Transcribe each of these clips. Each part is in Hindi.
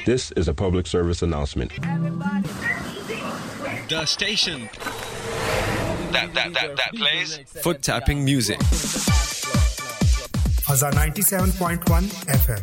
This is a public service announcement. The station that plays foot tapping music. Fazza 97.1 FM.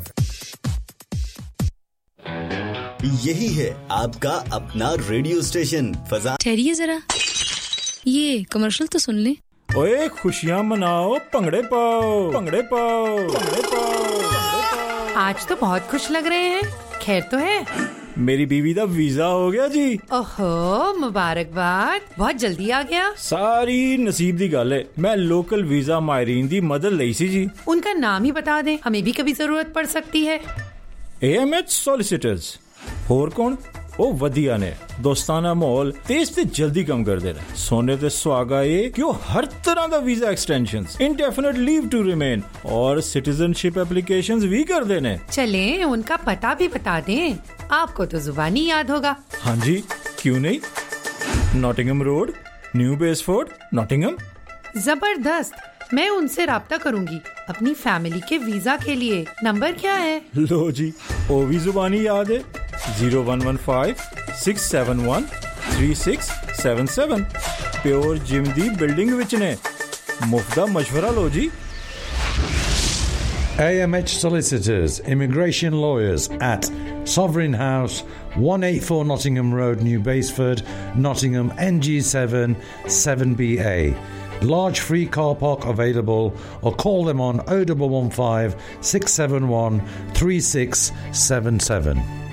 यही है आपका अपना रेडियो स्टेशन फजा। ठहरिए जरा, ये कमर्शियल तो सुन ले। ओए खुशियां मनाओ, भंगड़े पाओ, भंगड़े पाओ, भंगड़े पाओ। आज तो बहुत खुश लग रहे हैं, खैर तो है? मेरी बीवी दा वीजा हो गया जी। ओहो, मुबारकबाद, बहुत जल्दी आ गया। सारी नसीब दी गल है। मैं लोकल वीजा मायरीन दी मदद लई सी जी। उनका नाम ही बता दें, हमें भी कभी जरूरत पड़ सकती है। AMH solicitors. होर कौन? ओ वधिया ने दोस्ताना माहौल तेज ते जल्दी कम कर दे रहे। सोने ते सुहागा ये कि वो हर तरह दा visa extensions, indefinite leave to remain और सिटीजनशिप एप्लीकेशंस भी कर देने। चलें, उनका पता भी बता दें, आपको तो जुबानी याद होगा। हाँ जी, क्यों नहीं? Nottingham road, new बेसफोर्ड, Nottingham. जबरदस्त, मैं उनसे राब्ता करूंगी अपनी फैमिली के वीजा के लिए। नंबर क्या है? लो जी, ओ भी जुबानी याद है। 0115 671 3677। प्योर जिम दी बिल्डिंग विच ने। मुफ्ता मशवरा लो जी। AMH Solicitors, Immigration Lawyers at Sovereign House, 184 Nottingham Road, New Basford, Nottingham, NG7 7BA. Large free car park available, or call them on 0115 671 3677.